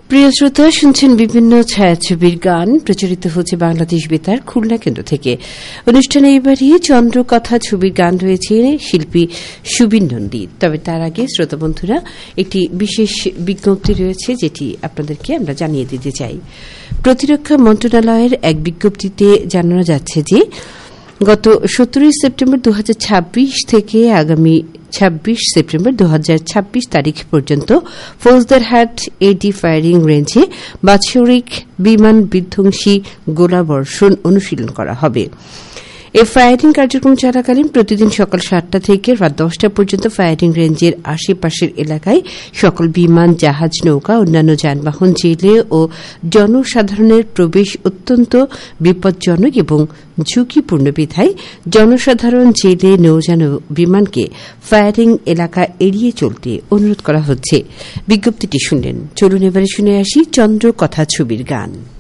প্রিয় শ্রোতা, শুনছেন বিভিন্ন ছায়াছবির গান প্রচারিত হচ্ছে বাংলাদেশ বেতার খুলনা কেন্দ্র থেকে। অনুষ্ঠানে এবারই চন্দ্রকথা ছবির গান রয়েছে শিল্পী সুবীন নন্দী। তবে তার আগে শ্রোতা বন্ধুরা, একটি বিশেষ বিজ্ঞপ্তি রয়েছে যেটি আপনাদেরকে আমরা জানিয়ে দিতে চাই। প্রতিরক্ষা মন্ত্রণালয়ের এক বিজ্ঞপ্তিতে জানানো যাচ্ছে যে গত 17 সেপ্টেম্বর 2026 থেকে আগামী 26 সেপ্টেম্বর 2026 তারিখ পর্যন্ত ফৌজদারহাট এডি ফায়ারিং রেঞ্জে বাৎসরিক বিমান বিধ্বংসী গোলাবর্ষণ অনুশীলন করা হবে। এই ফায়ারিং কার্যক্রম চলাকালীন প্রতিদিন সকাল 7টা থেকে রাত 10টা পর্যন্ত ফায়ারিং রেঞ্জের আশেপাশের এলাকায় সকল বিমান, জাহাজ, নৌকা, অন্যান্য যানবাহন, জেলে ও জনসাধারণের প্রবেশ অত্যন্ত বিপজ্জনক এবং ঝুঁকিপূর্ণ বিধায় জনসাধারণ, জেলে, নৌযান ও বিমানকে ফায়ারিং এলাকা এড়িয়ে চলতে অনুরোধ করা হচ্ছে। বিজ্ঞপ্তিটি শুনলেন। চলুন এবারে শুনে আসি চন্দ্রকথা ছবির গান।